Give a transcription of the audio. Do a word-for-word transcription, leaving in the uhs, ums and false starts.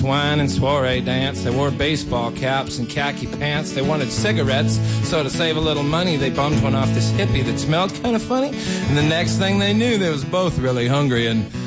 wine and soiree dance. They wore baseball caps and khaki pants. They wanted cigarettes, so to save a little money, they bummed one off this hippie that smelled kind of funny. And the next thing they knew, they was both really hungry. And